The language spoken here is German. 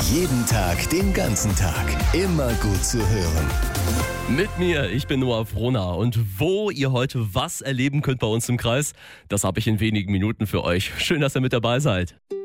Jeden Tag, den ganzen Tag. Immer gut zu hören. Mit mir, ich bin Noah Frohna und wo ihr heute was erleben könnt bei uns im Kreis, das habe ich in wenigen Minuten für euch. Schön, dass ihr mit dabei seid.